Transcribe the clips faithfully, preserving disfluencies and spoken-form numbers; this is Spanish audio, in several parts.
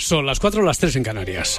Son las cuatro, las tres en Canarias.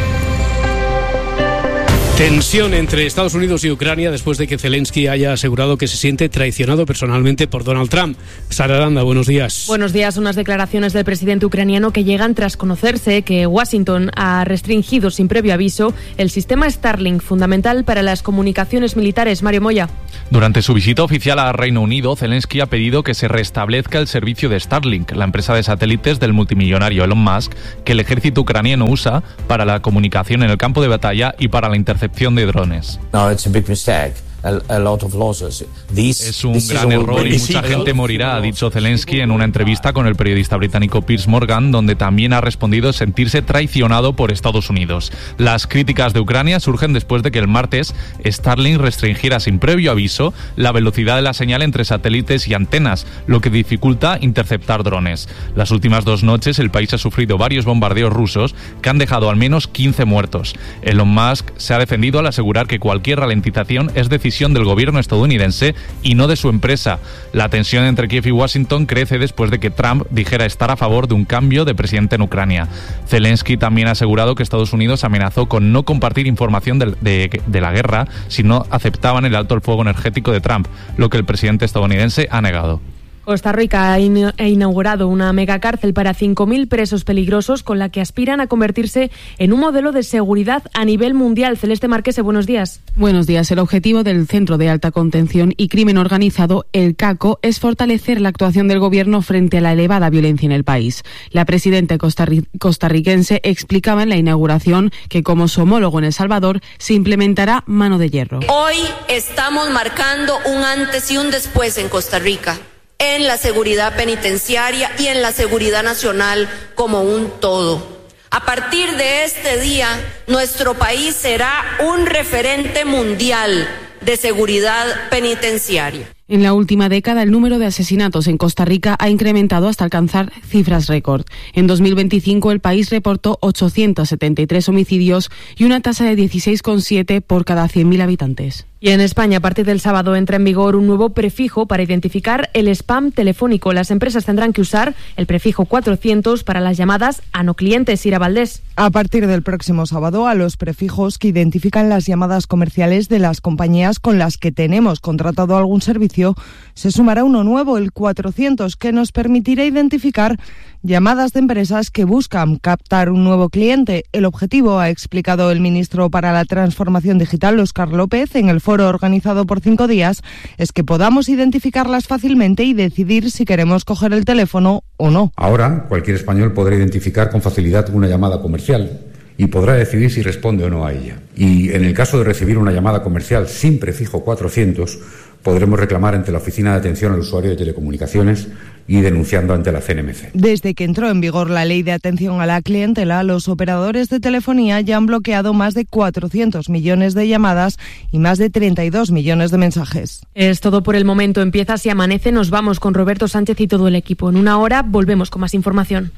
Tensión entre Estados Unidos y Ucrania después de que Zelensky haya asegurado que se siente traicionado personalmente por Donald Trump. Sara Aranda, buenos días. Buenos días. Unas declaraciones del presidente ucraniano que llegan tras conocerse que Washington ha restringido sin previo aviso el sistema Starlink, fundamental para las comunicaciones militares. Mario Moya. Durante su visita oficial a Reino Unido, Zelensky ha pedido que se restablezca el servicio de Starlink, la empresa de satélites del multimillonario Elon Musk, que el ejército ucraniano usa para la comunicación en el campo de batalla y para la intercepción de drones. No, it's a big mistake. A, a lot of losses. This, es un this gran error y mucha gente morirá, ha dicho Zelensky en una entrevista con el periodista británico Piers Morgan, donde también ha respondido sentirse traicionado por Estados Unidos. Las críticas de Ucrania surgen después de que el martes Starlink restringiera sin previo aviso la velocidad de la señal entre satélites y antenas, lo que dificulta interceptar drones. Las últimas dos noches el país ha sufrido varios bombardeos rusos que han dejado al menos quince muertos. Elon Musk se ha defendido al asegurar que cualquier ralentización es decisión del gobierno estadounidense y no de su empresa. La tensión entre Kiev y Washington crece después de que Trump dijera estar a favor de un cambio de presidente en Ucrania. Zelensky también ha asegurado que Estados Unidos amenazó con no compartir información de, de, de la guerra si no aceptaban el alto el fuego energético de Trump, lo que el presidente estadounidense ha negado. Costa Rica ha inaugurado una megacárcel para cinco mil presos peligrosos con la que aspiran a convertirse en un modelo de seguridad a nivel mundial. Celeste Marquese, buenos días. Buenos días. El objetivo del Centro de Alta Contención y Crimen Organizado, el CACO, es fortalecer la actuación del gobierno frente a la elevada violencia en el país. La presidenta costarri- costarricense explicaba en la inauguración que, como su homólogo en El Salvador, se implementará mano de hierro. Hoy estamos marcando un antes y un después en Costa Rica, en la seguridad penitenciaria y en la seguridad nacional como un todo. A partir de este día, nuestro país será un referente mundial de seguridad penitenciaria. En la última década, el número de asesinatos en Costa Rica ha incrementado hasta alcanzar cifras récord. En dos mil veinticinco, el país reportó ochocientos setenta y tres homicidios y una tasa de dieciséis coma siete por cada cien mil habitantes. Y en España, a partir del sábado, entra en vigor un nuevo prefijo para identificar el spam telefónico. Las empresas tendrán que usar el prefijo cuatrocientos para las llamadas a no clientes. Ira Valdés. A partir del próximo sábado, a los prefijos que identifican las llamadas comerciales de las compañías con las que tenemos contratado algún servicio, se sumará uno nuevo, el cuatrocientos, que nos permitirá identificar llamadas de empresas que buscan captar un nuevo cliente. El objetivo, ha explicado el ministro para la Transformación Digital, Óscar López, en el foro organizado por cinco días, es que podamos identificarlas fácilmente y decidir si queremos coger el teléfono o no. Ahora, cualquier español podrá identificar con facilidad una llamada comercial y podrá decidir si responde o no a ella. Y en el caso de recibir una llamada comercial sin prefijo cuatrocientos, podremos reclamar ante la Oficina de Atención al Usuario de Telecomunicaciones y denunciando ante la C N M C. Desde que entró en vigor la Ley de Atención a la Clientela, los operadores de telefonía ya han bloqueado más de cuatrocientos millones de llamadas y más de treinta y dos millones de mensajes. Es todo por el momento. Empieza Si Amanece. Nos vamos con Roberto Sánchez y todo el equipo. En una hora volvemos con más información.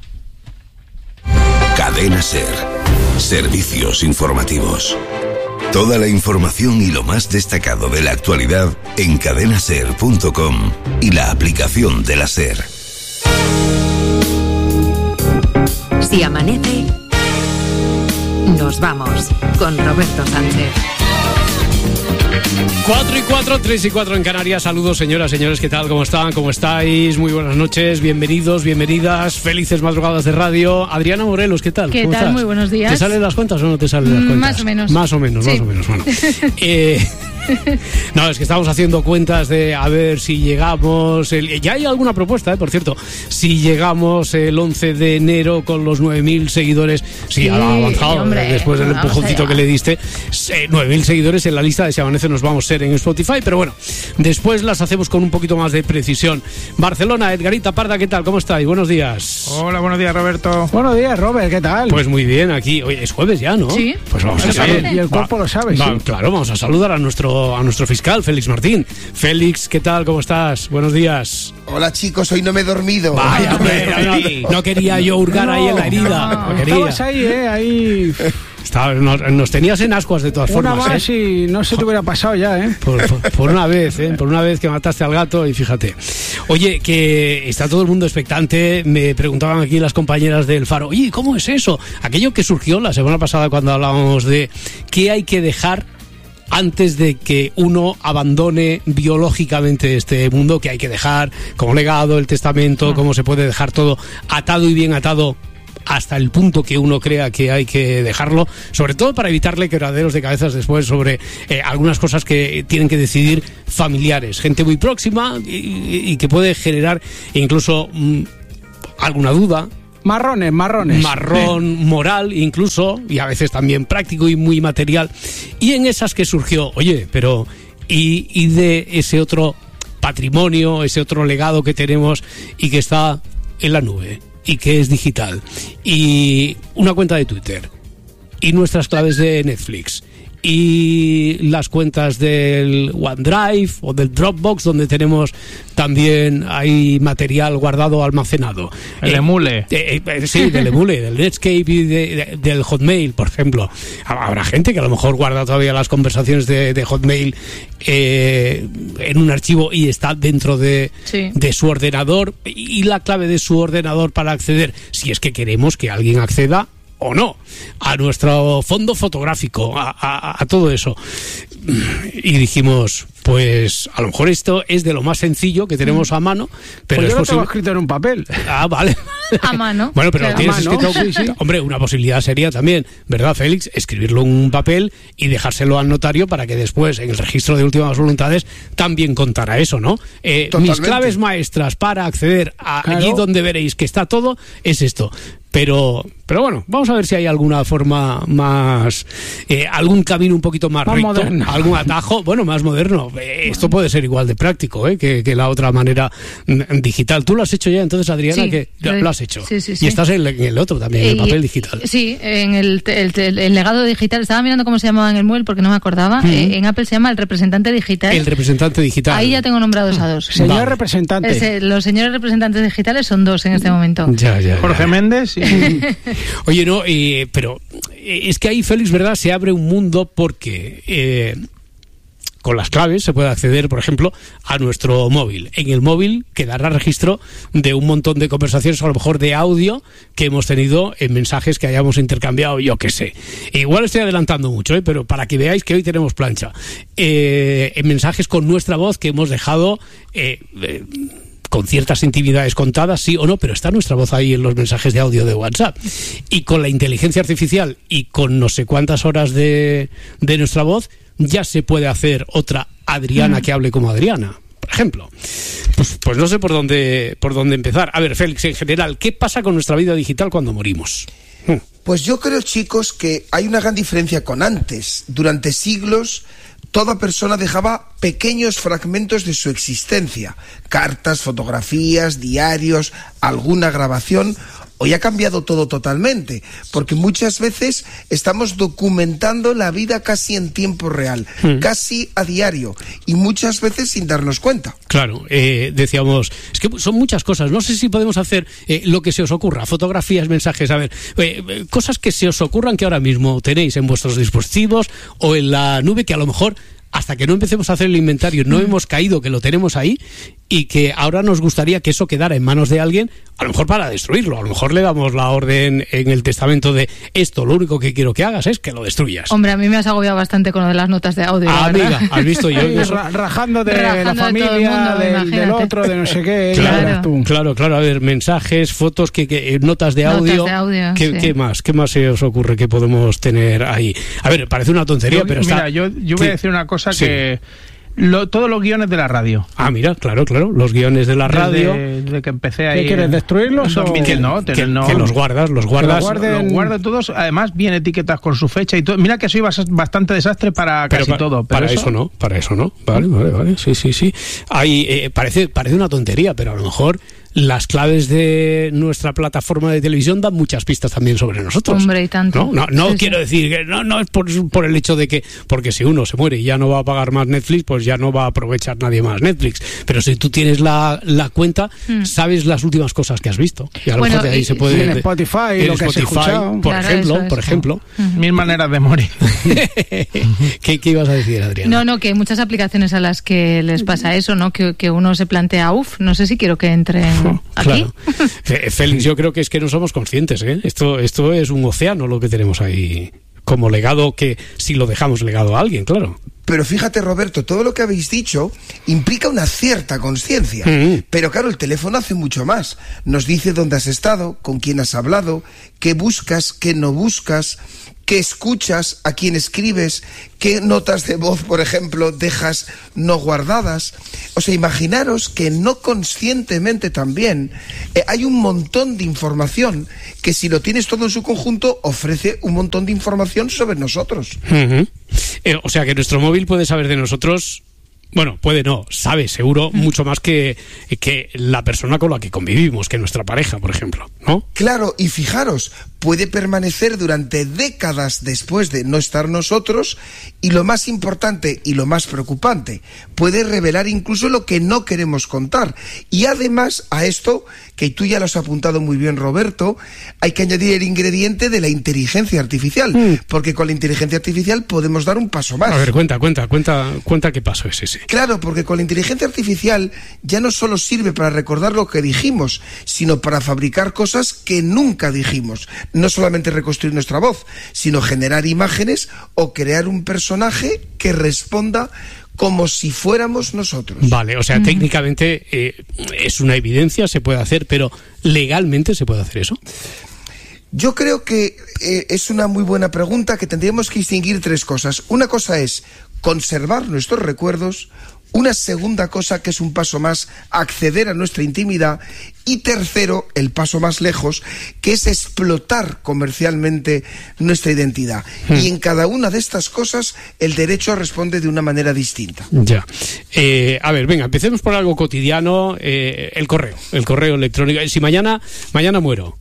Cadena SER. Servicios informativos. Toda la información y lo más destacado de la actualidad en cadena ser punto com y la aplicación de la SER. Si amanece, nos vamos con Roberto Sánchez. cuatro y cuatro, tres y cuatro en Canarias. Saludos, señoras, señores, ¿qué tal? ¿Cómo están? ¿Cómo estáis? Muy buenas noches, bienvenidos, bienvenidas, felices madrugadas de radio. Adriana Morelos, ¿qué tal? ¿Qué ¿Cómo tal? estás? Muy buenos días. ¿Te salen las cuentas o no te salen las cuentas? Más o menos. Más o menos, sí. más o menos, bueno. eh... No, es que estamos haciendo cuentas de a ver si llegamos el, ya hay alguna propuesta, eh, por cierto, si llegamos el once de enero con los nueve mil seguidores. Sí, sí, ha avanzado, hombre, después del empujoncito que le diste, eh, nueve mil seguidores en la lista de Si Amanece Nos Vamos a ser en Spotify, pero bueno, después las hacemos con un poquito más de precisión. Barcelona, Edgarita Parda, ¿qué tal? ¿Cómo estáis? Buenos días. Hola, buenos días, Roberto. Buenos días, Robert, ¿qué tal? Pues muy bien, aquí, oye, es jueves ya, ¿no? Sí. Pues vamos a ver. Y el cuerpo va, lo sabe, va, sí. Claro, vamos a saludar a nuestro a nuestro fiscal, Félix Martín. Félix, ¿qué tal? ¿Cómo estás? Buenos días. Hola, chicos, hoy no me he dormido. Vaya, hombre, no, no, no quería yo hurgar no, ahí en la herida. No, no quería. Estabas ahí, ¿eh? Ahí... Está, nos, nos tenías en ascuas de todas una formas. más ¿eh? y no se te hubiera pasado ya, ¿eh? Por, por, por una vez, ¿eh? Por una vez que mataste al gato y fíjate. Oye, que está todo el mundo expectante. Me preguntaban aquí las compañeras del Faro, oye, ¿cómo es eso? Aquello que surgió la semana pasada cuando hablábamos de qué hay que dejar antes de que uno abandone biológicamente este mundo, que hay que dejar como legado, el testamento, cómo se puede dejar todo atado y bien atado hasta el punto que uno crea que hay que dejarlo, sobre todo para evitarle quebraderos de cabezas después sobre eh, algunas cosas que tienen que decidir familiares, gente muy próxima y, y que puede generar incluso mmm, alguna duda. Marrones, marrones. Marrón moral incluso, y a veces también práctico y muy material. Y en esas que surgió, oye, pero y, y de ese otro patrimonio, ese otro legado que tenemos y que está en la nube y que es digital, y una cuenta de Twitter y nuestras claves de Netflix y las cuentas del OneDrive o del Dropbox, donde tenemos también hay material guardado almacenado. El eh, emule. Eh, eh, sí, del emule, del Netscape y de, de, del Hotmail, por ejemplo. Habrá gente que a lo mejor guarda todavía las conversaciones de, de Hotmail eh, en un archivo y está dentro de, sí. de su ordenador, y la clave de su ordenador para acceder, si es que queremos que alguien acceda o no, a nuestro fondo fotográfico, a, a, a todo eso. Y dijimos, pues a lo mejor esto es de lo más sencillo que tenemos a mano, pero pues es yo lo posible... tengo escrito en un papel. Ah, vale. A mano. Bueno, pero claro. tienes escrito... Sí, sí. Hombre, una posibilidad sería también, ¿verdad, Félix? Escribirlo en un papel y dejárselo al notario para que después, en el registro de últimas voluntades, también contara eso, ¿no? Eh, mis claves maestras para acceder a claro. allí donde veréis que está todo, es esto. Pero, pero bueno, vamos a ver si hay alguna forma más, eh, algún camino un poquito más, más recto, moderno. Algún atajo, bueno, más moderno. Eh, esto puede ser igual de práctico, eh, que, que la otra manera digital. ¿Tú lo has hecho ya entonces, Adriana? Sí, que lo, lo has hecho. Sí, sí, sí. Y estás en el, en el otro también, en el papel digital. Sí, en el, el, el, el legado digital. Estaba mirando cómo se llamaba en el móvil porque no me acordaba. Mm. Eh, en Apple se llama el representante digital. El representante digital. Ahí ya tengo nombrados a dos. Señor vale. representante. Ese, los señores representantes digitales son dos en este momento. Ya, ya, ya. Jorge Méndez. Y... Oye, no, eh, pero es que ahí, Félix, ¿verdad? Se abre un mundo porque eh, con las claves se puede acceder, por ejemplo, a nuestro móvil. En el móvil quedará registro de un montón de conversaciones, a lo mejor de audio, que hemos tenido en mensajes que hayamos intercambiado, yo qué sé. Igual estoy adelantando mucho, ¿eh? Pero para que veáis que hoy tenemos plancha. Eh, en mensajes con nuestra voz que hemos dejado... Eh, eh, con ciertas intimidades contadas, sí o no, pero está nuestra voz ahí en los mensajes de audio de WhatsApp. Y con la inteligencia artificial y con no sé cuántas horas de, de nuestra voz, ya se puede hacer otra Adriana mm. que hable como Adriana, por ejemplo. Pues, pues no sé por dónde, por dónde empezar. A ver, Félix, en general, ¿qué pasa con nuestra vida digital cuando morimos? Mm. Pues yo creo, chicos, que hay una gran diferencia con antes. Durante siglos... toda persona dejaba pequeños fragmentos de su existencia, cartas, fotografías, diarios, alguna grabación. Hoy ha cambiado todo totalmente, porque muchas veces estamos documentando la vida casi en tiempo real, mm. casi a diario, y muchas veces sin darnos cuenta. Claro, eh, decíamos, es que son muchas cosas, no sé si podemos hacer eh, lo que se os ocurra, fotografías, mensajes, a ver, eh, cosas que se os ocurran que ahora mismo tenéis en vuestros dispositivos o en la nube, que a lo mejor... hasta que no empecemos a hacer el inventario no mm. hemos caído que lo tenemos ahí, y que ahora nos gustaría que eso quedara en manos de alguien, a lo mejor para destruirlo, a lo mejor le damos la orden en el testamento de esto, lo único que quiero que hagas es que lo destruyas. Hombre, a mí me has agobiado bastante con lo de las notas de audio. Ah, amiga, has visto yo. Sí, ra rajando de rajando la familia, de mundo, del, del otro, de no sé qué. Claro, tú. claro, claro, a ver, mensajes, fotos, que, que notas de audio. Notas de audio ¿Qué, sí. ¿Qué más? ¿Qué más se os ocurre que podemos tener ahí? A ver, parece una tontería, yo, pero mira, está... yo, yo voy a decir una cosa sí. que... Lo, todos los guiones de la radio. Ah, mira, claro, claro, los guiones de la radio. Desde, desde que empecé ahí. ¿Qué quieres, destruirlos o...? Que no, que, no. que los guardas, los guardas. Los, guarden... los guardo todos, además bien etiquetas con su fecha y todo. Mira que soy bastante desastre para pero casi pa todo. Pero para eso... eso no, para eso no. Vale, vale, vale, sí, sí, sí. Hay, eh, parece, parece una tontería, pero a lo mejor las claves de nuestra plataforma de televisión dan muchas pistas también sobre nosotros. Hombre, y tanto. No, no, no sí, quiero sí. decir que no, no es por, por el hecho de que, porque si uno se muere y ya no va a pagar más Netflix, pues ya no va a aprovechar nadie más Netflix. Pero si tú tienes la, la cuenta, mm. sabes las últimas cosas que has visto. Y a lo bueno, mejor de ahí y, se puede... En Spotify, en lo que Spotify, has escuchado. por claro, ejemplo, eso, por eso. ejemplo. Uh-huh. Mil maneras de morir. ¿Qué, ¿Qué ibas a decir, Adriana? No, no, que hay muchas aplicaciones a las que les pasa eso, ¿no? Que, que uno se plantea, uff, no sé si quiero que entren aquí. Claro. Félix, yo creo que es que no somos conscientes, ¿eh? Esto, esto es un océano lo que tenemos ahí como legado, que si lo dejamos legado a alguien, claro. Pero fíjate, Roberto, todo lo que habéis dicho implica una cierta conciencia. Mm. Pero claro, el teléfono hace mucho más. Nos dice dónde has estado, con quién has hablado, qué buscas, qué no buscas, qué escuchas, a quién escribes, qué notas de voz, por ejemplo, dejas no guardadas. O sea, imaginaros que no conscientemente también eh, hay un montón de información que, si lo tienes todo en su conjunto, ofrece un montón de información sobre nosotros. Uh-huh. Eh, o sea, que nuestro móvil puede saber de nosotros... Bueno, puede no, sabe seguro mucho más que, que la persona con la que convivimos, que nuestra pareja, por ejemplo, ¿no? Claro, y fijaros, puede permanecer durante décadas después de no estar nosotros, y lo más importante y lo más preocupante, puede revelar incluso lo que no queremos contar. Y además a esto, que tú ya lo has apuntado muy bien, Roberto, hay que añadir el ingrediente de la inteligencia artificial, mm. porque con la inteligencia artificial podemos dar un paso más. A ver, cuenta, cuenta, cuenta, cuenta qué paso es ese. Claro, porque con la inteligencia artificial ya no solo sirve para recordar lo que dijimos, sino para fabricar cosas que nunca dijimos. No solamente reconstruir nuestra voz, sino generar imágenes o crear un personaje que responda como si fuéramos nosotros. Vale, o sea, mm. técnicamente eh, es una evidencia, se puede hacer, pero ¿legalmente se puede hacer eso? Yo creo que eh, es una muy buena pregunta, que tendríamos que distinguir tres cosas. Una cosa es conservar nuestros recuerdos, una segunda cosa, que es un paso más, acceder a nuestra intimidad, y tercero, el paso más lejos, que es explotar comercialmente nuestra identidad. Hmm. Y en cada una de estas cosas el derecho responde de una manera distinta. Ya. Eh, a ver, venga, empecemos por algo cotidiano, eh, el correo, el correo electrónico. Si mañana, mañana muero,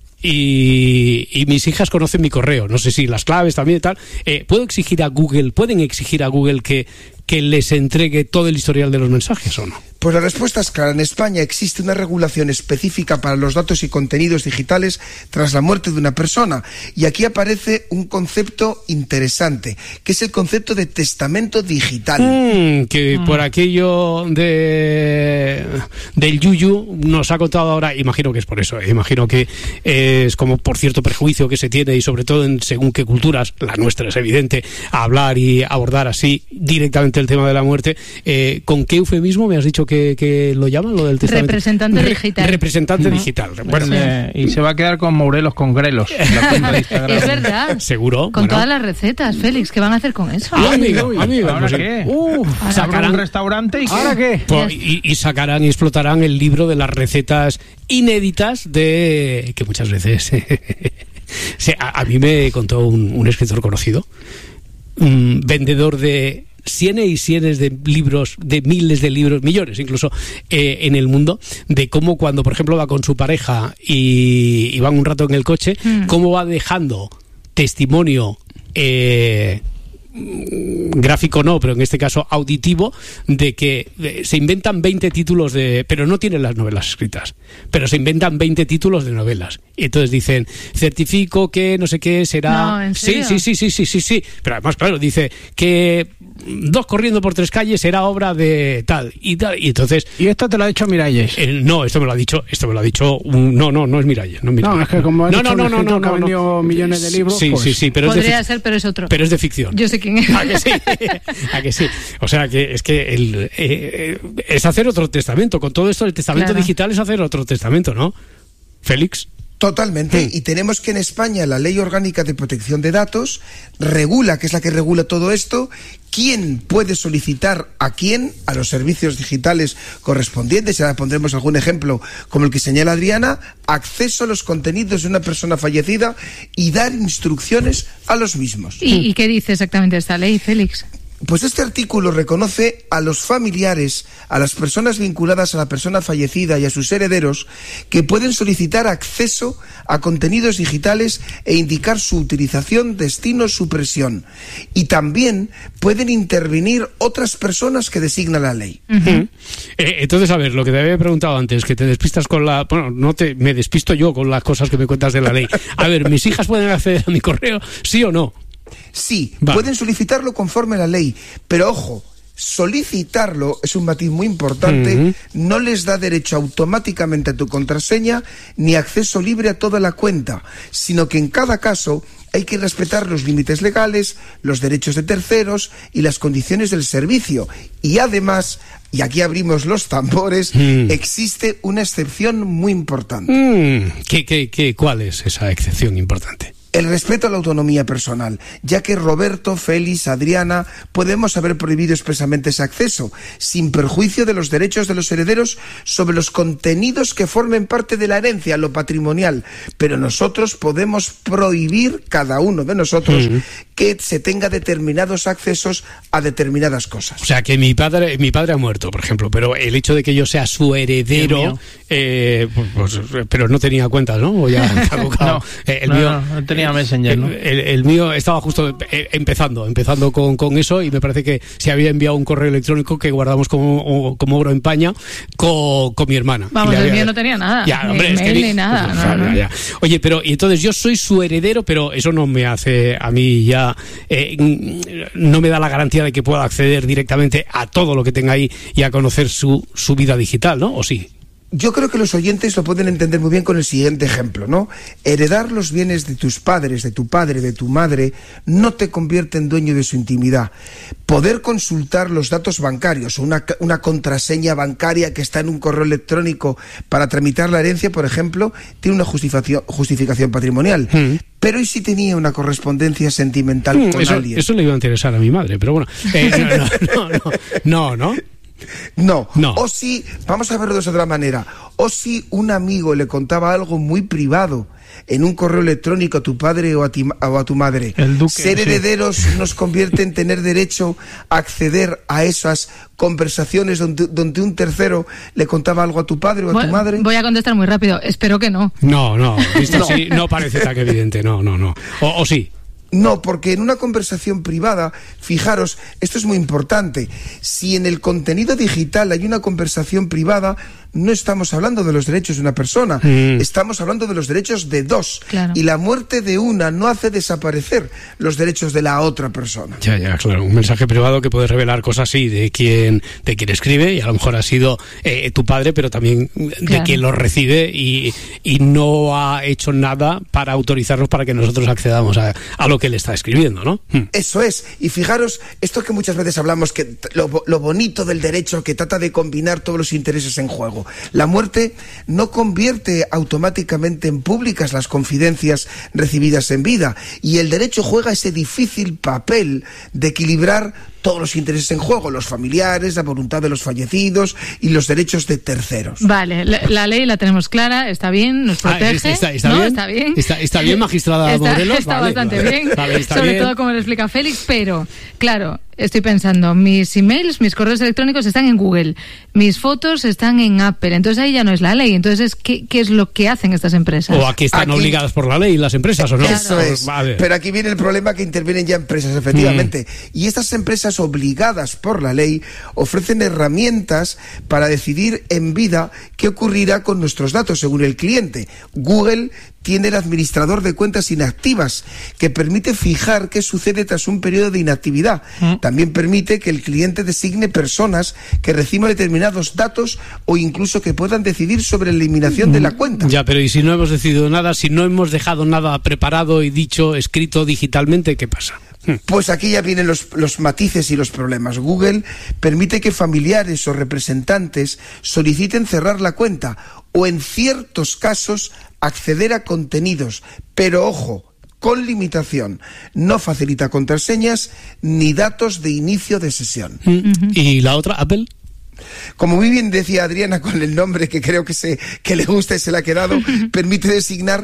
Y, y mis hijas conocen mi correo, no sé si las claves también y tal, eh, ¿puedo exigir a Google, pueden exigir a Google que, que les entregue todo el historial de los mensajes o no? Pues la respuesta es clara. En España existe una regulación específica para los datos y contenidos digitales tras la muerte de una persona, y aquí aparece un concepto interesante, que es el concepto de testamento digital. Mm, que mm. por aquello de del yuyu nos ha contado ahora, imagino que es por eso, eh, imagino que es como por cierto prejuicio que se tiene, y sobre todo en según qué culturas, la nuestra es evidente, a hablar y abordar así directamente el tema de la muerte. Eh, ¿con qué eufemismo me has dicho que, que lo llaman, lo del testamento? Representante Re- digital. Representante uh-huh. digital. Bueno, sí. eh, y se va a quedar con Morelos con grelos. La es verdad. Seguro. Con bueno. todas las recetas, Félix, ¿qué van a hacer con eso? Ah, amigo, amigo. ¿Ahora pues, qué? Uh, ¿Ahora sacarán un restaurante y qué? ¿Ahora qué? Pues, y, y sacarán y explotarán el libro de las recetas inéditas de... que muchas veces... o sea, a, a mí me contó un, un escritor conocido, un vendedor de cienes y cienes de libros, de miles de libros, millones incluso, eh, en el mundo, de cómo cuando, por ejemplo, va con su pareja y, y van un rato en el coche, mm. cómo va dejando testimonio eh, gráfico no, pero en este caso auditivo, de que eh, se inventan veinte títulos de... pero no tienen las novelas escritas, pero se inventan veinte títulos de novelas. Y entonces dicen, certifico que no sé qué será... No, ¿en serio? Sí, sí, sí, sí, sí, sí, sí. Pero además, claro, dice que Dos corriendo por tres calles era obra de tal y tal. Y entonces... ¿Y esto te lo ha dicho Miralles? Eh, no, esto me lo ha dicho, esto me lo ha dicho un, no, no, no es Miralles, no, Miralles. No, es que como ha no, dicho no, no, un no, no, que ha no, vendido no. millones de libros, sí, pues... sí, sí, pero podría es de ser, pero es otro. Pero es de ficción. Yo sé quién es. ¿A que sí? ¿A que sí? O sea, que es que el, eh, eh, es hacer otro testamento. Con todo esto, el testamento Claro. digital es hacer otro testamento, ¿no? Félix. Totalmente, Mm. y tenemos que en España la Ley Orgánica de Protección de Datos regula, que es la que regula todo esto, quién puede solicitar a quién, a los servicios digitales correspondientes, y ahora pondremos algún ejemplo como el que señala Adriana, acceso a los contenidos de una persona fallecida y dar instrucciones a los mismos. ¿Y, y qué dice exactamente esta ley, Félix? Pues este artículo reconoce a los familiares, a las personas vinculadas a la persona fallecida y a sus herederos, que pueden solicitar acceso a contenidos digitales e indicar su utilización, destino, supresión. Y también pueden intervenir otras personas que designa la ley. Uh-huh. eh, entonces, a ver, lo que te había preguntado antes, que te despistas con la... Bueno, no te me despisto yo con las cosas que me cuentas de la ley. A ver, ¿mis hijas pueden acceder a mi correo, sí o no? Sí, vale. Pueden solicitarlo conforme a la ley, pero ojo, solicitarlo es un matiz muy importante, uh-huh. No les da derecho automáticamente a tu contraseña ni acceso libre a toda la cuenta, sino que en cada caso hay que respetar los límites legales, los derechos de terceros y las condiciones del servicio. Y además, y aquí abrimos los tambores, mm. existe una excepción muy importante. Mm. ¿Qué, qué, qué, ¿Cuál es esa excepción importante? El respeto a la autonomía personal, ya que Roberto, Félix, Adriana, podemos haber prohibido expresamente ese acceso, sin perjuicio de los derechos de los herederos sobre los contenidos que formen parte de la herencia, lo patrimonial. Pero nosotros podemos prohibir, cada uno de nosotros, uh-huh. que se tenga determinados accesos a determinadas cosas. O sea, que mi padre mi padre ha muerto, por ejemplo, pero el hecho de que yo sea su heredero, eh, pues, pues, pero no tenía cuenta, ¿no? O ya caducado. no, eh, el no, mío... no, no tenía Messenger, ¿no? El, el, el mío estaba justo empezando, empezando con, con eso, y me parece que se había enviado un correo electrónico que guardamos como, como oro en paña con, con mi hermana. Vamos, había, el mío no tenía nada, ya, ni hombre, mail es que, ni nada. Pues, no, ya, no. Ya. Oye, pero y entonces yo soy su heredero, pero eso no me hace a mí ya, eh, no me da la garantía de que pueda acceder directamente a todo lo que tenga ahí y a conocer su, su vida digital, ¿no? ¿O sí? Yo creo que los oyentes lo pueden entender muy bien con el siguiente ejemplo, ¿no? Heredar los bienes de tus padres, de tu padre, de tu madre, no te convierte en dueño de su intimidad. Poder consultar los datos bancarios o una, una contraseña bancaria que está en un correo electrónico para tramitar la herencia, por ejemplo, tiene una justificación, justificación patrimonial. Mm. Pero ¿y si tenía una correspondencia sentimental mm, con eso, alguien? Eso le iba a interesar a mi madre, pero bueno. Eh, no, no, no, no, no, ¿no? No. no, o si, vamos a verlo de otra manera, o si un amigo le contaba algo muy privado en un correo electrónico a tu padre o a, ti, o a tu madre. El duque, Ser herederos sí. nos convierte en tener derecho a acceder a esas conversaciones donde, donde un tercero le contaba algo a tu padre o a voy, tu madre. Voy a contestar muy rápido, espero que no. No, no, visto no. Así, no parece tan evidente, no, no, no. O, o sí. No, porque en una conversación privada, fijaros, esto es muy importante, si en el contenido digital hay una conversación privada, no estamos hablando de los derechos de una persona, mm. estamos hablando de los derechos de dos, claro. Y la muerte de una no hace desaparecer los derechos de la otra persona. Ya, ya, claro, un mensaje privado que puede revelar cosas así de quien, de quien escribe, y a lo mejor ha sido eh, tu padre, pero también de claro. quien lo recibe y, y no ha hecho nada para autorizarnos para que nosotros accedamos a, a lo que él está escribiendo, ¿no? Eso es, y fijaros, esto que muchas veces hablamos, que lo, lo bonito del derecho que trata de combinar todos los intereses en juego. La muerte no convierte automáticamente en públicas las confidencias recibidas en vida, y el derecho juega ese difícil papel de equilibrar todos los intereses en juego, los familiares, la voluntad de los fallecidos y los derechos de terceros. Vale, la, la ley la tenemos clara, está bien, nos protege. Ah, está, está, está, ¿no? bien? está bien. Está, está bien, magistrada está, Morelos. Está vale, bastante vale. bien, Vale, está sobre bien. todo como lo explica Félix, pero claro, estoy pensando, mis emails, mis correos electrónicos están en Google, mis fotos están en Apple, entonces ahí ya no es la ley, entonces ¿qué, qué es lo que hacen estas empresas? O aquí están aquí, obligadas por la ley las empresas, ¿o no? Eso claro. es, vale. Pero aquí viene el problema, que intervienen ya empresas, efectivamente, mm. y estas empresas obligadas por la ley ofrecen herramientas para decidir en vida qué ocurrirá con nuestros datos según el cliente. Google tiene el administrador de cuentas inactivas, que permite fijar qué sucede tras un periodo de inactividad. ¿Mm? También permite que el cliente designe personas que reciban determinados datos o incluso que puedan decidir sobre la eliminación mm. de la cuenta. Ya, pero ¿y si no hemos decidido nada, si no hemos dejado nada preparado y dicho, escrito digitalmente, qué pasa? Pues aquí ya vienen los, los matices y los problemas. Google permite que familiares o representantes soliciten cerrar la cuenta o, en ciertos casos, acceder a contenidos. Pero, ojo, con limitación. No facilita contraseñas ni datos de inicio de sesión. ¿Y la otra, Apple? Como muy bien decía Adriana, con el nombre que creo que, se, que le gusta y se le ha quedado, permite designar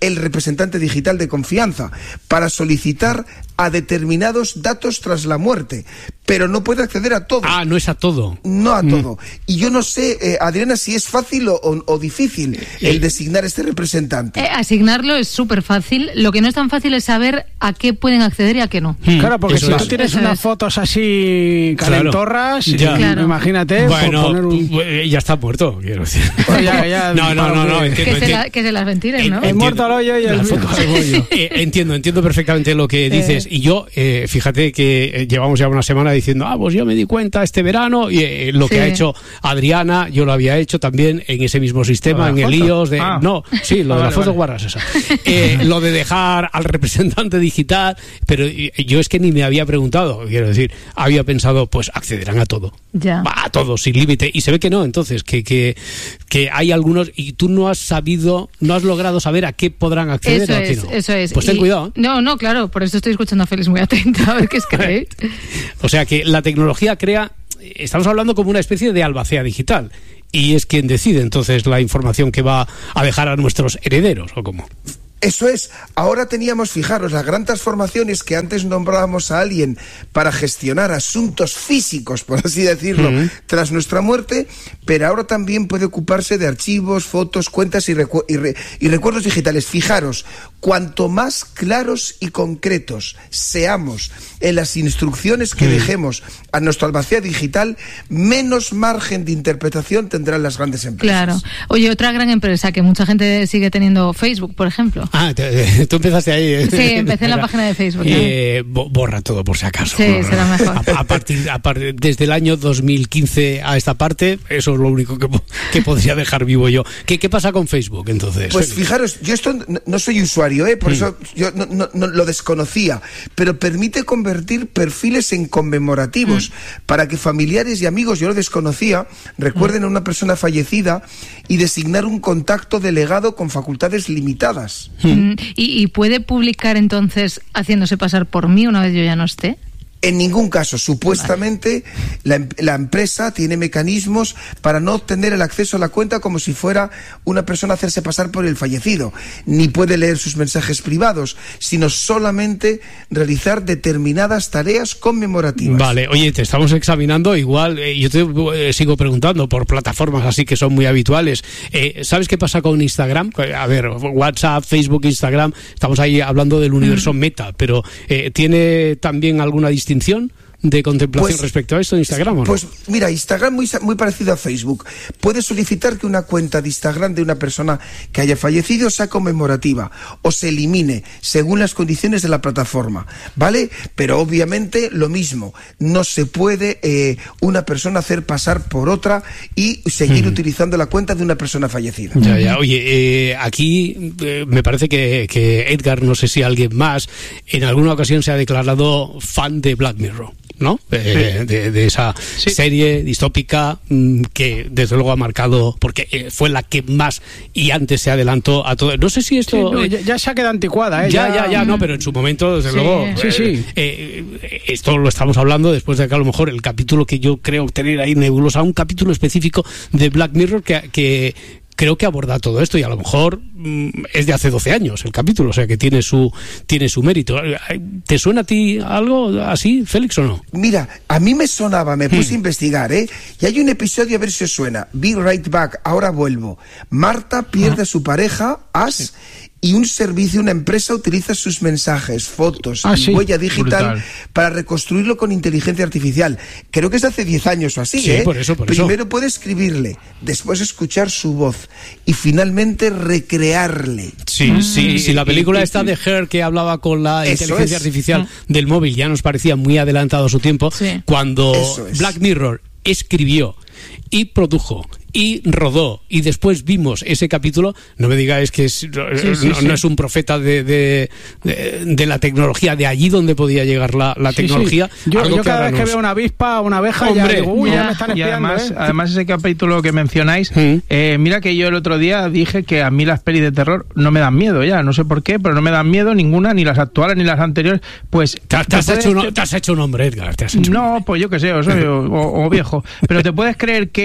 el representante digital de confianza para solicitar a determinados datos tras la muerte, pero no puede acceder a todo. Ah, no es a todo. No a todo. Mm. Y yo no sé, eh, Adriana, si es fácil o, o, o difícil eh. el designar este representante. Eh, asignarlo es súper fácil. Lo que no es tan fácil es saber a qué pueden acceder y a qué no. Mm. Claro, porque Eso si es. tú tienes Eso unas es. fotos así calentorras, Claro. y, Claro. imagínate, Bueno, por poner un... pues, ya está muerto, quiero decir. Pues ya, ya, no, no, no, no, que- entiendo, Que se, entiendo. la- que se las ventilen, ¿no? En- El muerto al hoyo y el La vivo foto. al bollo. Eh, entiendo, entiendo perfectamente lo que dices. Y yo, eh, fíjate que eh, llevamos ya una semana diciendo, ah, pues yo me di cuenta este verano, y eh, lo Sí. que ha hecho Adriana, yo lo había hecho también en ese mismo sistema, en ¿Lo de la el foto? iOS de... Ah. No, sí, lo Ah, de la vale, foto vale. guarras esa. Eh, lo de dejar al representante digital, pero eh, yo es que ni me había preguntado, quiero decir, había pensado, pues accederán a todo. Ya. Va, a todo, sin límite. Y se ve que no, entonces, que, que, que hay algunos, y tú no has sabido, no has logrado saber a qué podrán acceder Eso o a qué es, no. eso es. Pues ten Y- cuidado. ¿eh? No, no, claro, por eso estoy escuchando a Félix muy atenta a ver qué escribe. O sea que la tecnología crea, estamos hablando como una especie de albacea digital. Y es quien decide entonces la información que va a dejar a nuestros herederos, ¿o cómo? Eso es, ahora teníamos, fijaros, la gran transformación es que antes nombrábamos a alguien para gestionar asuntos físicos, por así decirlo, Uh-huh. tras nuestra muerte, pero ahora también puede ocuparse de archivos, fotos, cuentas y, recu- y, re- y recuerdos digitales. Fijaros, cuanto más claros y concretos seamos en las instrucciones que Uh-huh. dejemos a nuestro albacea digital, menos margen de interpretación tendrán las grandes empresas. Claro. Oye, otra gran empresa que mucha gente sigue teniendo, Facebook, por ejemplo. Ah, te- tú empezaste ahí. ¿eh? Sí, empecé en la página de Facebook. Eh, bo- borra todo por si acaso. Sí, será mejor. A, a partir, a partir- desde el año dos mil quince a esta parte, eso es lo único que, po- que podría dejar vivo yo. ¿Qué, qué pasa con Facebook entonces? Pues fijaros, yo esto no, no soy usuario, ¿eh? por Mm. eso yo no, no- no lo desconocía, pero permite convertir perfiles en conmemorativos para que familiares y amigos, yo lo desconocía, recuerden a una persona fallecida y designar un contacto delegado con facultades limitadas. Mm, ¿Y, y puede publicar entonces haciéndose pasar por mí una vez yo ya no esté? En ningún caso, supuestamente, la, em- la empresa tiene mecanismos para no obtener el acceso a la cuenta como si fuera una persona a hacerse pasar por el fallecido, ni puede leer sus mensajes privados, sino solamente realizar determinadas tareas conmemorativas. Vale, oye, te estamos examinando, igual, eh, yo te eh, sigo preguntando por plataformas así que son muy habituales. Eh, ¿Sabes qué pasa con Instagram? A ver, WhatsApp, Facebook, Instagram, estamos ahí hablando del universo meta, pero eh, ¿tiene también alguna distinción de contemplación Pues- respecto a esto en Instagram o no? Pues mira, Instagram muy, sa- muy parecido a Facebook. Puedes solicitar que una cuenta de Instagram de una persona que haya fallecido sea conmemorativa o se elimine según las condiciones de la plataforma, ¿vale? Pero obviamente lo mismo, no se puede eh, una persona hacer pasar por otra y seguir Mm. utilizando la cuenta de una persona fallecida. Ya, ya. Oye, eh, aquí eh, me parece que, que Edgar, no sé si alguien más, en alguna ocasión se ha declarado fan de Black Mirror, ¿no? Eh, Sí. de, de esa Sí. serie distópica mm, que desde luego ha marcado, porque eh, fue la que más y antes se adelantó a todo. No sé si Sí, esto... no, eh, ya, ya se ha quedado anticuada, ¿eh? ya, ya, ya, no, pero en su momento, desde Sí, luego. sí, eh, sí. eh, esto lo estamos hablando después de que a lo mejor el capítulo que yo creo tener ahí nebulosa, un capítulo específico de Black Mirror que, que creo que aborda todo esto y a lo mejor mm, es de hace doce años el capítulo, o sea que tiene su, tiene su mérito. ¿Te suena a ti algo así, Félix, o no? Mira, a mí me sonaba, me puse a investigar, ¿eh? Y hay un episodio, a ver si os suena. Be Right Back, ahora vuelvo. Marta pierde a su pareja, Ash, y un servicio, una empresa utiliza sus mensajes, fotos Ah, y sí. huella digital Brutal. para reconstruirlo con inteligencia artificial. Creo que es de hace diez años o así, Sí, ¿eh? por eso, por eso. Primero puede escribirle, después escuchar su voz y finalmente recrearle. Sí, sí, sí, la película y- y- esta de Her que hablaba con la Eso inteligencia es. artificial del móvil ya nos parecía muy adelantado a su tiempo, Sí. cuando Eso es. Black Mirror escribió y produjo y rodó y después vimos ese capítulo, no me digáis que es, sí, no, sí. no es un profeta de, de, de, de la tecnología, de allí donde podía llegar la, la Sí, sí. tecnología. Yo, algo yo que cada ahora vez que nos- veo una avispa, una abeja, Hombre, ya digo, uy, ya, ya. me están Y espiando, además, ¿eh? además ese capítulo que mencionáis, Mm. eh, mira que yo el otro día dije que a mí las pelis de terror no me dan miedo ya, no sé por qué, pero no me dan miedo ninguna, ni las actuales ni las anteriores, pues... Te, has- te has te hecho puedes- un, te has hecho un hombre, Edgar. Te has hecho un No, pues yo qué sé, o, soy, o, o- o viejo, pero te puedes creer que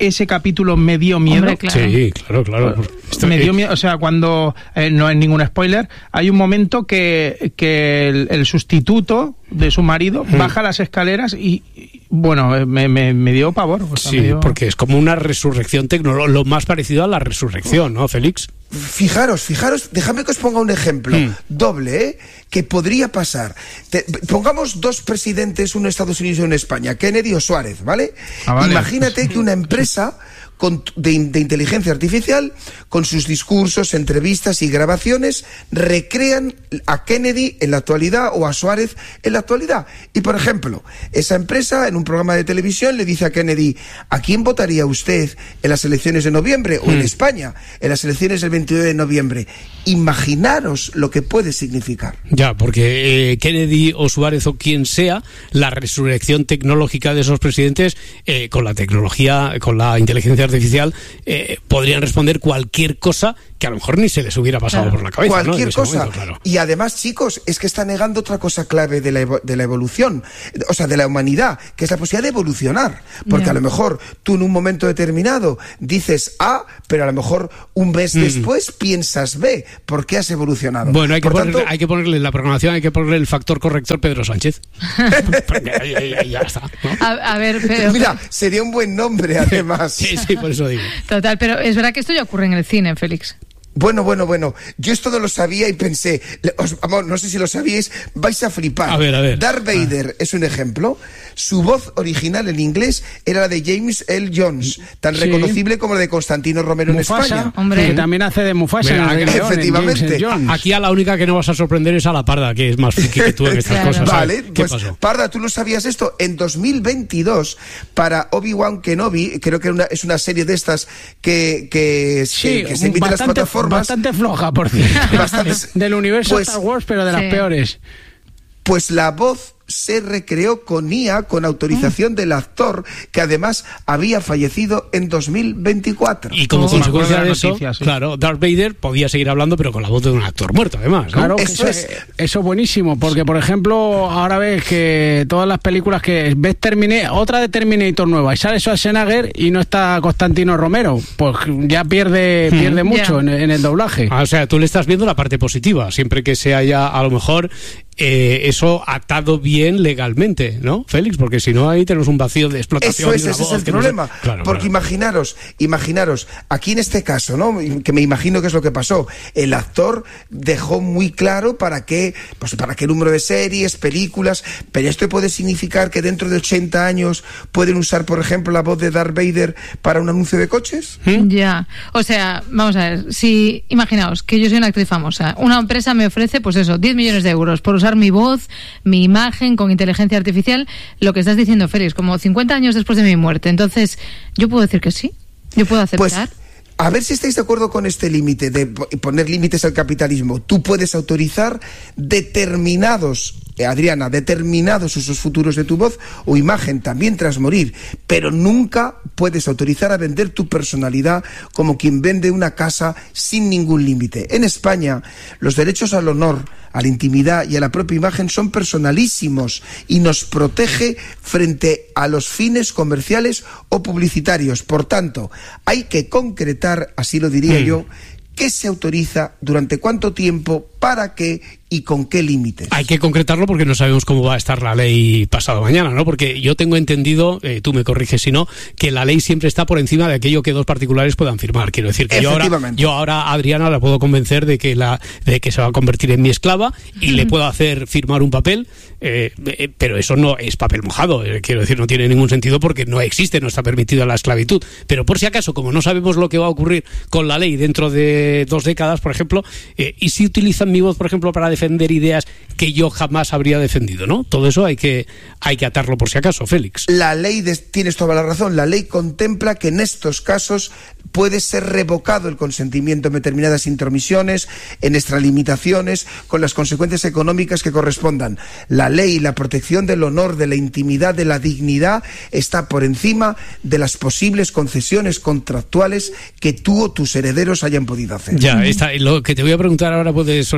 ese capítulo me dio miedo. Hombre, claro. Sí, claro, claro. Esto, me dio eh, miedo, o sea, cuando, eh, no es ningún spoiler, hay un momento que, que el, el sustituto de su marido mm. baja las escaleras y, y bueno, me, me, me dio pavor. O sea, sí, me dio... porque es como una resurrección tecnológica, lo más parecido a la resurrección, ¿no, Félix? Fijaros, fijaros, déjame que os ponga un ejemplo mm. doble, ¿eh? Que podría pasar. Te, pongamos dos presidentes, uno en Estados Unidos y uno en España, Kennedy o Suárez, ¿vale? Ah, vale. Imagínate que una empresa con, de, de inteligencia artificial, con sus discursos, entrevistas y grabaciones, recrean a Kennedy en la actualidad o a Suárez en la actualidad. Y, por ejemplo, esa empresa en un programa de televisión le dice a Kennedy: ¿a quién votaría usted en las elecciones de noviembre? O mm. en España, en las elecciones del veintidós de noviembre. Imaginaros lo que puede significar. Ya, porque eh, Kennedy o Suárez o quien sea, la resurrección tecnológica de esos presidentes, eh, con la tecnología, con la inteligencia artificial, eh, podrían responder cualquier cosa que a lo mejor ni se les hubiera pasado claro. por la cabeza. Cualquier ¿no? cosa. Momento, claro. Y además, chicos, es que está negando otra cosa clave de la, evo de la evolución, o sea, de la humanidad, que es la posibilidad de evolucionar. Porque yeah. a lo mejor tú en un momento determinado dices A, pero a lo mejor un mes mm. después piensas B, porque has evolucionado. Bueno, hay que, por ponerle, tanto, hay que ponerle en la programación, hay que ponerle el factor corrector Pedro Sánchez. ahí, ahí, ahí ya está, ¿no? a, a ver, pero... Mira, sería un buen nombre, además. sí, sí, por eso digo. Total, pero es verdad que esto ya ocurre en el cine, Félix. Bueno, bueno, bueno, yo esto no lo sabía y pensé, os, vamos, no sé si lo sabíais, vais a flipar. A ver, a ver. Darth Vader ah. es un ejemplo. Su voz original en inglés era la de James L. Jones, tan sí. reconocible como la de Constantino Romero Mufasa, en España. Hombre. Que también hace de Mufasa. Mira, en el efectivamente. Jones. Aquí a la única que no vas a sorprender es a la Parda, que es más friki que tú en estas claro. cosas. Vale, ¿Qué pues pasó? Parda, ¿tú no sabías esto? En dos mil veintidós, para Obi-Wan Kenobi, creo que una, es una serie de estas que, que, sí, que, que se emite en las plataformas. Bastante floja, por cierto. Bastantes, del universo pues, Star Wars, pero de sí. las peores. Pues la voz se recreó con I A, con autorización mm. del actor, que además había fallecido en dos mil veinticuatro. Y como oh, consecuencia de eso, noticia, sí. claro, Darth Vader podía seguir hablando, pero con la voz de un actor muerto, además, ¿no? Claro, eso, eso es, eso es buenísimo, porque, por ejemplo, ahora ves que todas las películas que ves Terminator, otra de Terminator nueva, y sale Schwarzenegger y no está Constantino Romero, pues ya pierde, mm. pierde mucho yeah. en, en el doblaje. Ah, o sea, tú le estás viendo la parte positiva, siempre que se haya, a lo mejor... Eh, eso atado bien legalmente, ¿no, Félix? Porque si no, ahí tenemos un vacío de explotación. Eso es, ese es el problema. No sé... claro, porque claro. imaginaros, imaginaros, aquí en este caso, ¿no? Que me imagino que es lo que pasó. El actor dejó muy claro para qué, pues para qué número de series, películas, pero esto puede significar que dentro de ochenta años pueden usar, por ejemplo, la voz de Darth Vader para un anuncio de coches. ¿Mm? Ya, o sea, vamos a ver, si imaginaos que yo soy una actriz famosa, una empresa me ofrece, pues eso, diez millones de euros por usar mi voz, mi imagen con inteligencia artificial, lo que estás diciendo, Félix, como cincuenta años después de mi muerte. Entonces, ¿yo puedo decir que sí? ¿Yo puedo aceptar? Pues, a ver si estáis de acuerdo con este límite de poner límites al capitalismo. Tú puedes autorizar determinados, eh, Adriana, determinados usos futuros de tu voz o imagen también tras morir, pero nunca puedes autorizar a vender tu personalidad como quien vende una casa sin ningún límite. En España, los derechos al honor, a la intimidad y a la propia imagen son personalísimos y nos protege frente a los fines comerciales o publicitarios. Por tanto, hay que concretar, así lo diría mm. yo, qué se autoriza, durante cuánto tiempo, para qué y con qué límites. Hay que concretarlo porque no sabemos cómo va a estar la ley pasado mañana, ¿no? Porque yo tengo entendido, eh, tú me corriges si no, que la ley siempre está por encima de aquello que dos particulares puedan firmar. Quiero decir que yo ahora, yo ahora a Adriana la puedo convencer de que la de que se va a convertir en mi esclava y le puedo hacer firmar un papel, eh, eh, pero eso no es papel mojado. Eh, quiero decir, no tiene ningún sentido porque no existe, no está permitida la esclavitud. Pero por si acaso, como no sabemos lo que va a ocurrir con la ley dentro de dos décadas, por ejemplo, eh, y si utilizan mi voz, por ejemplo, para defender ideas que yo jamás habría defendido, ¿no? Todo eso hay que hay que atarlo por si acaso, Félix. La ley, de, tienes toda la razón, la ley contempla que en estos casos puede ser revocado el consentimiento en determinadas intromisiones, en extralimitaciones, con las consecuencias económicas que correspondan. La ley, la protección del honor, de la intimidad, de la dignidad, está por encima de las posibles concesiones contractuales que tú o tus herederos hayan podido hacer. Ya, está, lo que te voy a preguntar ahora puede sonar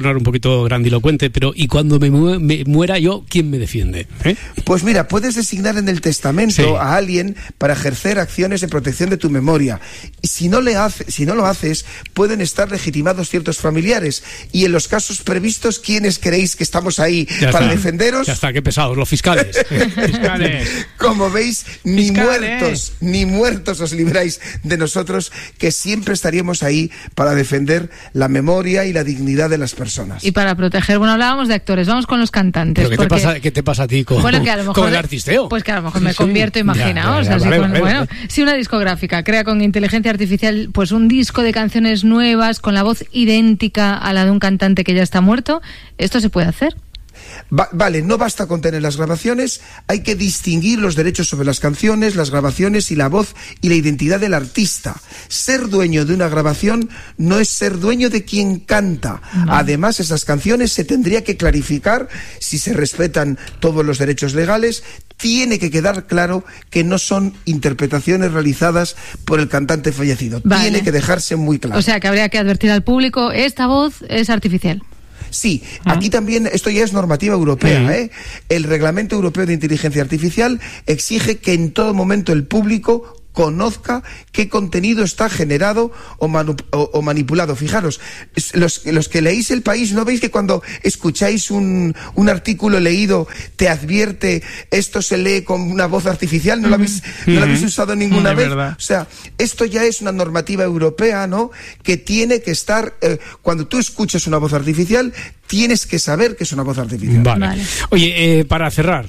sonar un poquito grandilocuente, pero ¿y cuando me, mu- me muera yo, quién me defiende? ¿Eh? Pues mira, puedes designar en el testamento sí. a alguien para ejercer acciones de protección de tu memoria. Y si no, le hace, si no lo haces, pueden estar legitimados ciertos familiares. Y en los casos previstos, ¿quiénes creéis que estamos ahí ya para está. defenderos? Ya está, qué pesados, los fiscales. Fiscales. Como veis, ni Fiscales. muertos, ni muertos os libráis de nosotros, que siempre estaríamos ahí para defender la memoria y la dignidad de las personas. Y para proteger, bueno, hablábamos de actores, vamos con los cantantes. ¿Pero qué, porque... te pasa, qué te pasa a ti con, bueno, que a lo mejor con el de... artisteo? Pues que a lo mejor me sí. convierto, imaginaos. Ya, ya, ya, así vale, con, vale, bueno, vale. si una discográfica crea con inteligencia artificial pues un disco de canciones nuevas con la voz idéntica a la de un cantante que ya está muerto, ¿esto se puede hacer? Va, vale, no basta con tener las grabaciones, hay que distinguir los derechos sobre las canciones, las grabaciones y la voz y la identidad del artista. Ser dueño de una grabación no es ser dueño de quien canta. No. Además, esas canciones se tendría que clarificar si se respetan todos los derechos legales. Tiene que quedar claro que no son interpretaciones realizadas por el cantante fallecido. Vale. Tiene que dejarse muy claro. O sea, que habría que advertir al público, esta voz es artificial. Sí, aquí también, esto ya es normativa europea, ¿eh? El Reglamento Europeo de Inteligencia Artificial exige que en todo momento el público conozca qué contenido está generado o, manu- o, o manipulado. Fijaros, los, los que leéis El País, ¿no veis que cuando escucháis un, un artículo leído te advierte esto se lee con una voz artificial? ¿No lo habéis, no lo habéis usado ninguna es vez? Verdad. O sea, esto ya es una normativa europea, ¿no? Que tiene que estar, eh, cuando tú escuchas una voz artificial, tienes que saber que es una voz artificial. Vale. Vale. Oye, eh, para cerrar,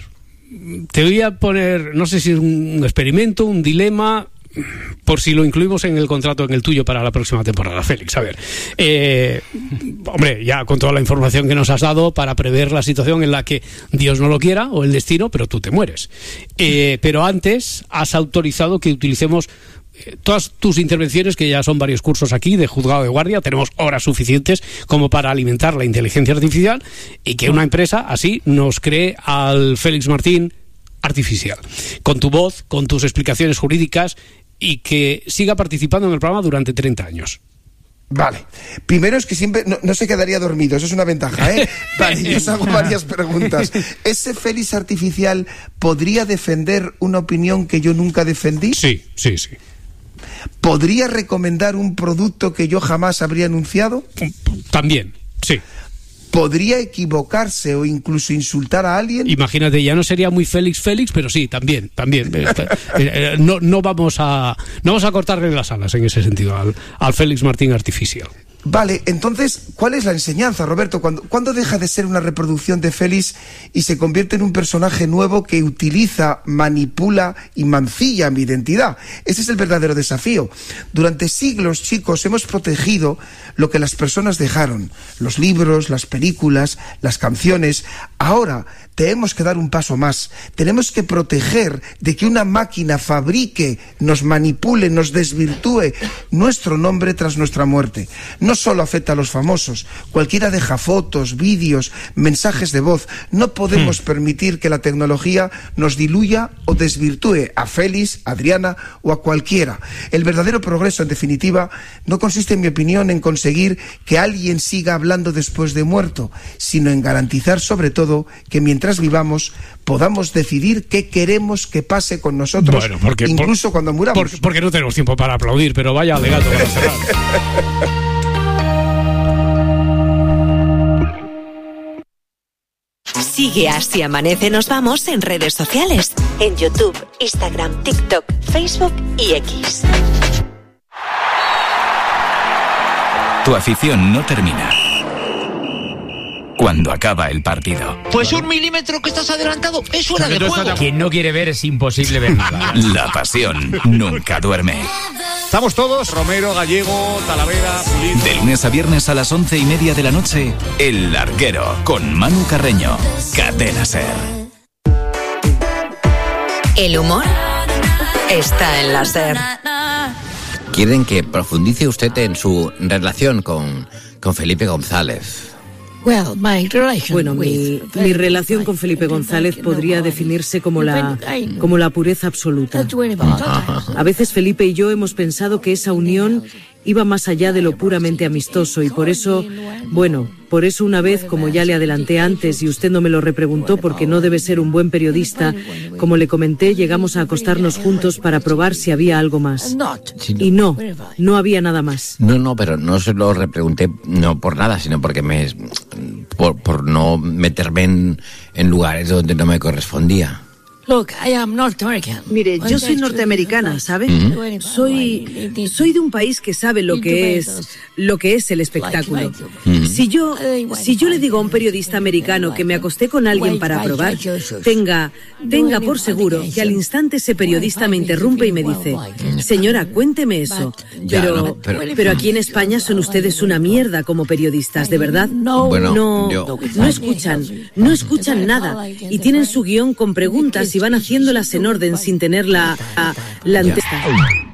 te voy a poner, no sé si es un experimento, un dilema, por si lo incluimos en el contrato, en el tuyo, para la próxima temporada, Félix. A ver, eh, hombre, ya con toda la información que nos has dado para prever la situación en la que Dios no lo quiera, o el destino, pero tú te mueres. Eh, pero antes has autorizado que utilicemos todas tus intervenciones, que ya son varios cursos aquí de juzgado de guardia, tenemos horas suficientes como para alimentar la inteligencia artificial y que una empresa así nos cree al Félix Martín artificial, con tu voz, con tus explicaciones jurídicas, y que siga participando en el programa durante treinta años. Vale. Primero es que siempre no, no se quedaría dormido, eso es una ventaja, ¿eh? Vale, yo os hago varias preguntas. ¿Ese Félix artificial podría defender una opinión que yo nunca defendí? Sí, sí, sí. ¿Podría recomendar un producto que yo jamás habría anunciado? También, sí. ¿Podría equivocarse o incluso insultar a alguien? Imagínate, ya no sería muy Félix Félix, pero sí, también, también. No, no vamos a no vamos a cortarle las alas en ese sentido al, al Félix Martín artificial. Vale, entonces, ¿cuál es la enseñanza, Roberto? ¿Cuándo, ¿Cuándo deja de ser una reproducción de Félix y se convierte en un personaje nuevo que utiliza, manipula y mancilla mi identidad? Ese es el verdadero desafío. Durante siglos, chicos, hemos protegido lo que las personas dejaron. Los libros, las películas, las canciones. Ahora tenemos que dar un paso más. Tenemos que proteger de que una máquina fabrique, nos manipule, nos desvirtúe nuestro nombre tras nuestra muerte. No solo afecta a los famosos, cualquiera deja fotos, vídeos, mensajes de voz. No podemos hmm. permitir que la tecnología nos diluya o desvirtúe a Félix, a Adriana o a cualquiera. El verdadero progreso, en definitiva, no consiste, en mi opinión, en conseguir que alguien siga hablando después de muerto, sino en garantizar, sobre todo, que mientras vivamos podamos decidir qué queremos que pase con nosotros, bueno, porque, incluso por, cuando muramos. Porque, porque no tenemos tiempo para aplaudir, pero vaya alegato para cerrar. Sigue Así Amanece Nos Vamos en redes sociales, en YouTube, Instagram, TikTok, Facebook y X. Tu afición no termina cuando acaba el partido. Pues un milímetro que estás adelantado es fuera de juego. Quien no quiere ver es imposible ver nada. La pasión nunca duerme. Estamos todos, Romero, Gallego, Talavera, Pulido. De lunes a viernes a las once y media de la noche, El Larguero, con Manu Carreño. Cadena SER. El humor está en la SER. ¿Quieren que profundice usted en su relación con, con Felipe González? Bueno, mi, mi relación con Felipe González podría definirse como la, como la pureza absoluta. A veces Felipe y yo hemos pensado que esa unión iba más allá de lo puramente amistoso y por eso, bueno, por eso una vez, como ya le adelanté antes y usted no me lo repreguntó porque no debe ser un buen periodista, como le comenté, llegamos a acostarnos juntos para probar si había algo más. Y no, no había nada más. No, no, pero no se lo repregunté no por nada, sino porque me por, por no meterme en, en lugares donde no me correspondía. Look, I am North American. Mire, yo soy norteamericana, ¿sabe? ¿Mm? Soy soy de un país que sabe lo que es lo que es el espectáculo. ¿Mm? Si yo si yo le digo a un periodista americano que me acosté con alguien para probar, tenga tenga por seguro que al instante ese periodista me interrumpe y me dice: "Señora, cuénteme eso". Pero pero aquí en España son ustedes una mierda como periodistas, ¿de verdad? Bueno, no yo- no escuchan, no escuchan nada y tienen su guión con preguntas y van haciéndolas en orden sin tener la, la, la antesta.